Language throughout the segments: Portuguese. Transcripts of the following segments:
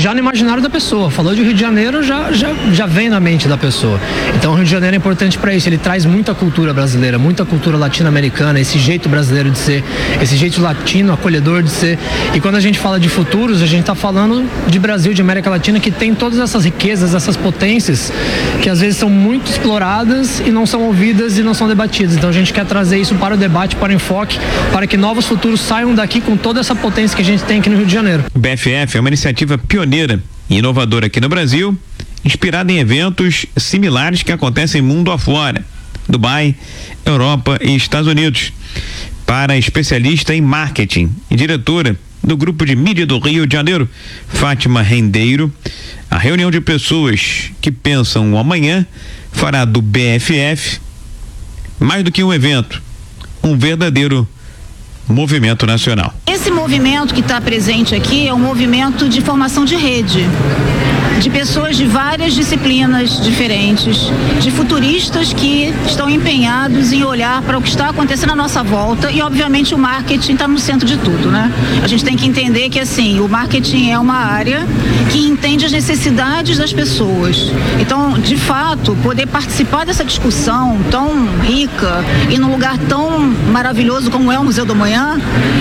já no imaginário da pessoa. Falou de Rio de Janeiro, já vem na mente da pessoa. Então o Rio de Janeiro é importante para isso. Ele traz muita cultura brasileira, muita cultura latino-americana, esse jeito brasileiro de ser, esse jeito latino, acolhedor de ser. E quando a gente fala de futuros, a gente está falando de Brasil, de América Latina, que tem todas essas riquezas, essas potências, que às vezes são muito exploradas e não são ouvidas e não são debatidas. Então a gente quer trazer isso para o debate, para o enfoque, para que novos futuros saiam daqui com toda essa potência que a gente tem aqui no Rio de Janeiro. O BFF é uma iniciativa pioneira e inovadora aqui no Brasil, inspirada em eventos similares que acontecem mundo afora, Dubai, Europa e Estados Unidos. Para a especialista em marketing e diretora do Grupo de Mídia do Rio de Janeiro, Fátima Rendeiro, a reunião de pessoas que pensam o amanhã fará do BFF mais do que um evento, um verdadeiro movimento nacional. Esse movimento que está presente aqui é um movimento de formação de rede, de pessoas de várias disciplinas diferentes, de futuristas que estão empenhados em olhar para o que está acontecendo à nossa volta e, obviamente, o marketing está no centro de tudo, né? A gente tem que entender que, assim, o marketing é uma área que entende as necessidades das pessoas. Então, de fato, poder participar dessa discussão tão rica e num lugar tão maravilhoso como é o Museu do Amanhã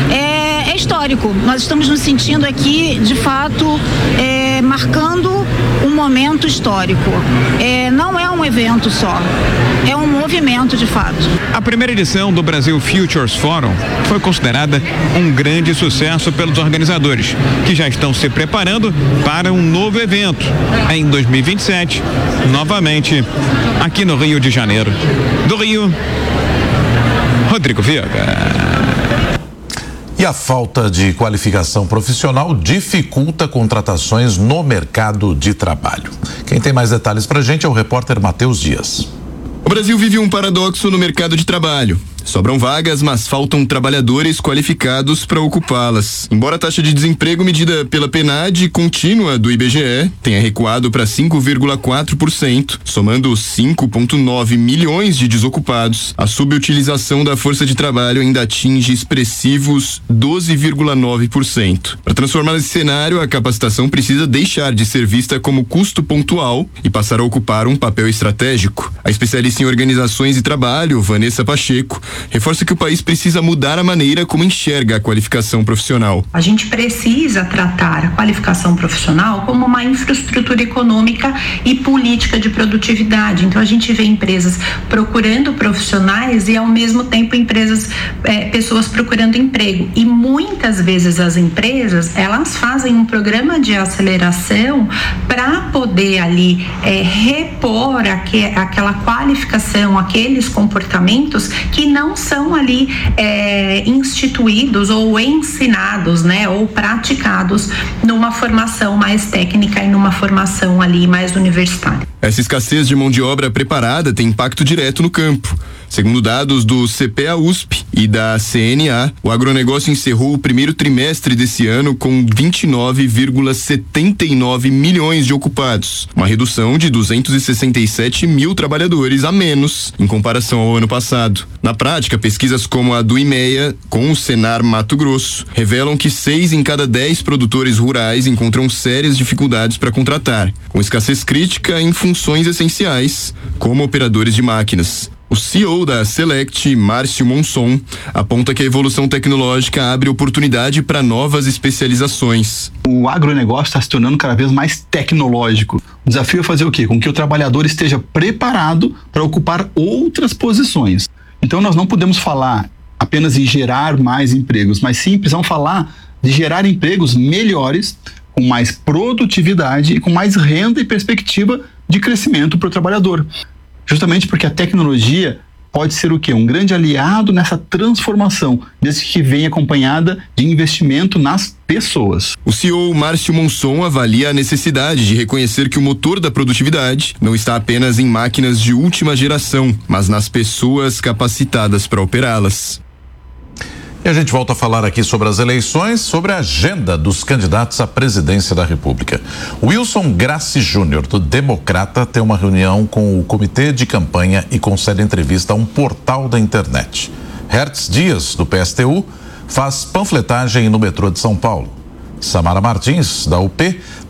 é histórico. Nós estamos nos sentindo aqui, de fato, marcando um momento histórico. Não é um evento só, é um movimento de fato. A primeira edição do Brasil Futures Forum foi considerada um grande sucesso pelos organizadores, que já estão se preparando para um novo evento em 2027, novamente aqui no Rio de Janeiro. Do Rio, Rodrigo Viega. E a falta de qualificação profissional dificulta contratações no mercado de trabalho. Quem tem mais detalhes pra gente é o repórter Matheus Dias. O Brasil vive um paradoxo no mercado de trabalho. Sobram vagas, mas faltam trabalhadores qualificados para ocupá-las. Embora a taxa de desemprego medida pela PNAD contínua do IBGE tenha recuado para 5,4%, somando 5,9 milhões de desocupados, a subutilização da força de trabalho ainda atinge expressivos 12,9%. Para transformar esse cenário, a capacitação precisa deixar de ser vista como custo pontual e passar a ocupar um papel estratégico. A especialista em organizações e trabalho, Vanessa Pacheco, reforça que o país precisa mudar a maneira como enxerga a qualificação profissional. A gente precisa tratar a qualificação profissional como uma infraestrutura econômica e política de produtividade. Então a gente vê empresas procurando profissionais e ao mesmo tempo pessoas procurando emprego. E muitas vezes as empresas, elas fazem um programa de aceleração para poder ali repor aquela qualificação, aqueles comportamentos que não são ali instituídos ou ensinados, né, ou praticados numa formação mais técnica e numa formação ali mais universitária. Essa escassez de mão de obra preparada tem impacto direto no campo. Segundo dados do CPA-USP e da CNA, o agronegócio encerrou o primeiro trimestre desse ano com 29,79 milhões de ocupados, uma redução de 267 mil trabalhadores a menos em comparação ao ano passado. Na prática, pesquisas como a do IMEA com o Senar Mato Grosso revelam que 6 em cada 10 produtores rurais encontram sérias dificuldades para contratar, com escassez crítica em funções essenciais, como operadores de máquinas. O CEO da Select, Márcio Monson, aponta que a evolução tecnológica abre oportunidade para novas especializações. O agronegócio está se tornando cada vez mais tecnológico. O desafio é fazer o quê? Com que o trabalhador esteja preparado para ocupar outras posições. Então nós não podemos falar apenas em gerar mais empregos, mas sim precisamos falar de gerar empregos melhores, com mais produtividade e com mais renda e perspectiva de crescimento para o trabalhador. Justamente porque a tecnologia pode ser o quê? Um grande aliado nessa transformação, desde que venha acompanhada de investimento nas pessoas. O CEO Márcio Monson avalia a necessidade de reconhecer que o motor da produtividade não está apenas em máquinas de última geração, mas nas pessoas capacitadas para operá-las. E a gente volta a falar aqui sobre as eleições, sobre a agenda dos candidatos à presidência da República. Wilson Grassi Júnior, do Democrata, tem uma reunião com o comitê de campanha e concede entrevista a um portal da internet. Hertz Dias, do PSTU, faz panfletagem no metrô de São Paulo. Samara Martins, da UP,